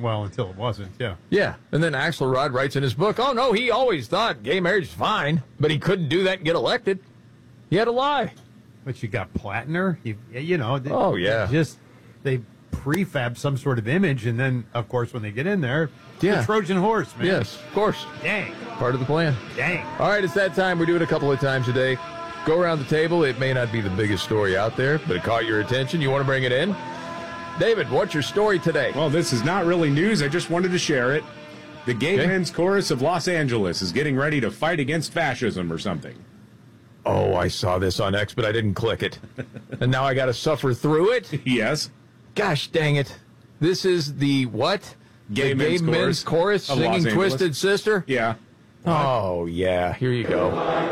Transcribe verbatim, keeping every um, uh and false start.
Well, until it wasn't, yeah. Yeah, and then Axelrod writes in his book, oh, no, he always thought gay marriage is fine, but he couldn't do that and get elected. He had to lie. But you got Platner, you, you know. They, Oh, yeah. Just, they prefab some sort of image, and then, of course, when they get in there, Yeah. the Trojan horse, man. Yes, of course. Dang. Part of the plan. Dang. All right, it's that time. We do it a couple of times a day. Go around the table. It may not be the biggest story out there, but it caught your attention. You want to bring it in? David, what's your story today? Well, this is not really news. I just wanted to share it. The Gay Okay. Men's Chorus of Los Angeles is getting ready to fight against fascism or something. Oh, I saw this on X, but I didn't click it. And now I got to suffer through it? Yes. Gosh dang it. This is the what? Gay the Men's Gay Men's Chorus Chorus of singing Los Angeles. Twisted Sister? Yeah. Oh, yeah. Here you go.